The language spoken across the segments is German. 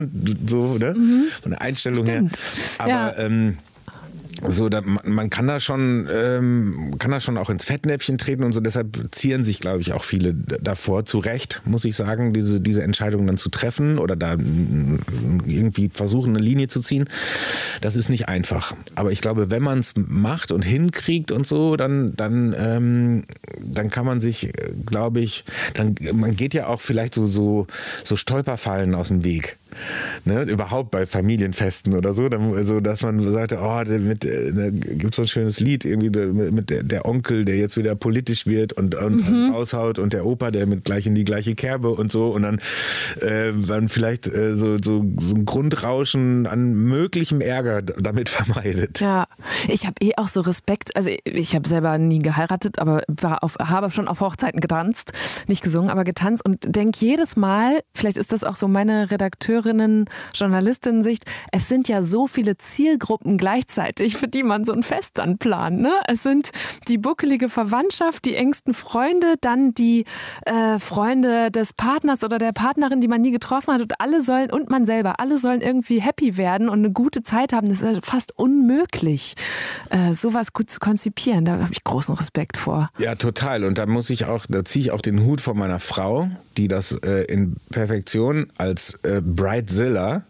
so, ne? Von der Einstellung Stimmt. her. Aber so, man kann da schon auch ins Fettnäpfchen treten und so. Deshalb zieren sich, glaube ich, auch viele davor, zu Recht, muss ich sagen, diese Entscheidung dann zu treffen oder da irgendwie versuchen, eine Linie zu ziehen. Das ist nicht einfach. Aber ich glaube, wenn man es macht und hinkriegt und so, dann kann man sich, glaube ich, man geht ja auch vielleicht so Stolperfallen aus dem Weg. Ne? Überhaupt bei Familienfesten oder so, dass man sagt, da gibt es so ein schönes Lied irgendwie mit der Onkel, der jetzt wieder politisch wird und aushaut und der Opa, der gleich in die gleiche Kerbe und so und dann vielleicht so ein Grundrauschen an möglichem Ärger damit vermeidet. Ja, ich habe auch so Respekt, also ich habe selber nie geheiratet, aber habe schon auf Hochzeiten getanzt, nicht gesungen, aber getanzt und denke jedes Mal, vielleicht ist das auch so meine Journalistinnen-Sicht, es sind ja so viele Zielgruppen gleichzeitig, für die man so ein Fest dann plant. Ne? Es sind die buckelige Verwandtschaft, die engsten Freunde, dann die Freunde des Partners oder der Partnerin, die man nie getroffen hat und man selber, alle sollen irgendwie happy werden und eine gute Zeit haben. Das ist fast unmöglich, sowas gut zu konzipieren. Da habe ich großen Respekt vor. Ja, total. Und da ziehe ich auch den Hut von meiner Frau, die das in Perfektion als Bridezilla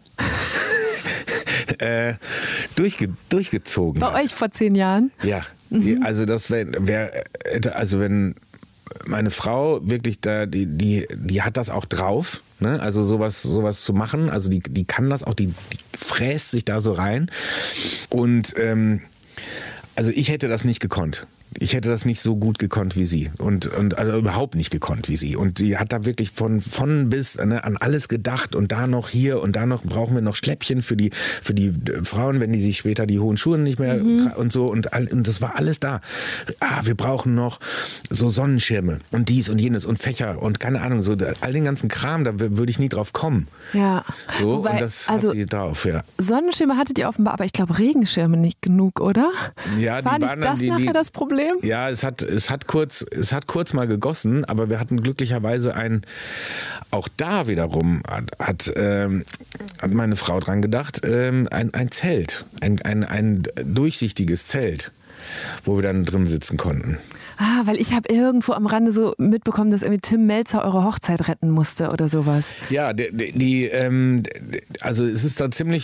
durchgezogen Bei hat. euch vor 10 Jahren? Ja, also das wenn meine Frau wirklich die hat das auch drauf, ne? Also sowas zu machen, also die kann das auch, die fräst sich da so rein und also ich hätte das nicht gekonnt. Ich hätte das nicht so gut gekonnt wie sie und also überhaupt nicht gekonnt wie sie. Und sie hat da wirklich von bis an alles gedacht und da noch hier und da noch brauchen wir noch Schläppchen für die Frauen, wenn die sich später die hohen Schuhe nicht mehr und so und das war alles da. Wir brauchen noch so Sonnenschirme und dies und jenes und Fächer und keine Ahnung, so all den ganzen Kram, da würde ich nie drauf kommen. Ja. So, Wobei, und das hat sie drauf, ja. Sonnenschirme hattet ihr offenbar, aber ich glaube Regenschirme nicht genug, oder? Ja, war nicht das nachher das Problem? Ja, es hat kurz mal gegossen, aber wir hatten glücklicherweise auch da wiederum hat meine Frau dran gedacht, ein Zelt, ein durchsichtiges Zelt, wo wir dann drin sitzen konnten. Weil ich habe irgendwo am Rande so mitbekommen, dass irgendwie Tim Melzer eure Hochzeit retten musste oder sowas. Ja, also es ist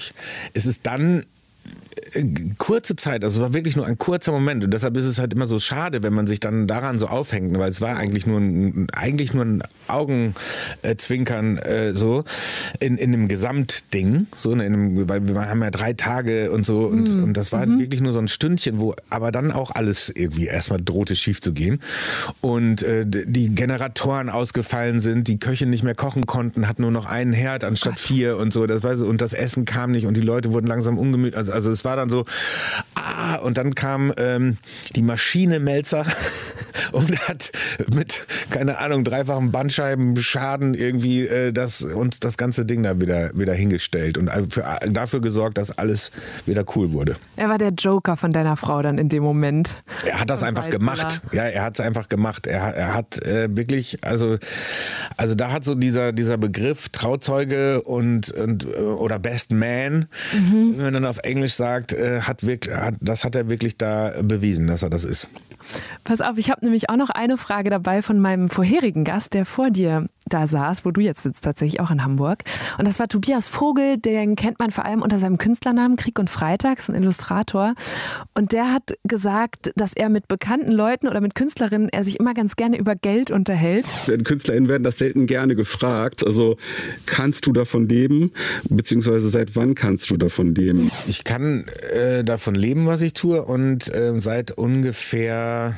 dann kurze Zeit, also es war wirklich nur ein kurzer Moment und deshalb ist es halt immer so schade, wenn man sich dann daran so aufhängt, weil es war eigentlich nur ein Augenzwinkern so in einem Gesamtding, so weil wir haben ja 3 Tage und so und das war wirklich nur so ein Stündchen, wo aber dann auch alles irgendwie erstmal drohte schief zu gehen und die Generatoren ausgefallen sind, die Köche nicht mehr kochen konnten, hatten nur noch einen Herd anstatt 4 und so, das war so, und das Essen kam nicht und die Leute wurden langsam ungemütlich, also es war dann so, und dann kam die Maschine Melzer und hat mit, keine Ahnung, 3-fachen Bandscheibenschaden irgendwie uns das ganze Ding da wieder hingestellt und dafür gesorgt, dass alles wieder cool wurde. Er war der Joker von deiner Frau dann in dem Moment. Er hat das einfach gemacht. Ja, er hat es einfach gemacht. Er hat wirklich, also da hat so dieser Begriff Trauzeuge und oder Best Man, wie man dann auf Englisch sagt, das hat er wirklich da bewiesen, dass er das ist. Pass auf, ich habe nämlich auch noch eine Frage dabei von meinem vorherigen Gast, der vor dir da saß, wo du jetzt sitzt, tatsächlich auch in Hamburg. Und das war Tobias Vogel, den kennt man vor allem unter seinem Künstlernamen Krieg und Freitags, ein Illustrator. Und der hat gesagt, dass er mit bekannten Leuten oder mit Künstlerinnen er sich immer ganz gerne über Geld unterhält. KünstlerInnen werden das selten gerne gefragt. Also kannst du davon leben? Beziehungsweise seit wann kannst du davon leben? Ich kann davon leben, was ich tue und seit ungefähr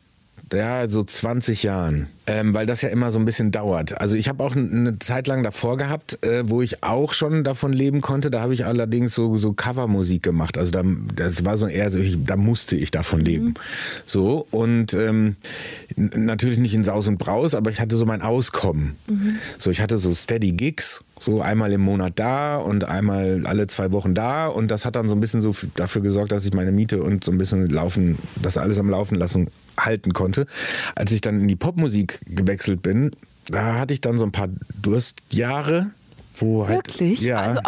so 20 Jahren, weil das ja immer so ein bisschen dauert. Also ich habe auch eine Zeit lang davor gehabt, wo ich auch schon davon leben konnte. Da habe ich allerdings so Covermusik gemacht. Also das war so eher so, da musste ich davon leben. So und natürlich nicht in Saus und Braus, aber ich hatte so mein Auskommen. So, ich hatte so Steady Gigs, so einmal im Monat da und einmal alle 2 Wochen da und das hat dann so ein bisschen so dafür gesorgt, dass ich meine Miete und so ein bisschen das alles am Laufen lassen halten konnte. Als ich dann in die Popmusik gewechselt bin, da hatte ich dann so ein paar Durstjahre. Wirklich? Ja. Also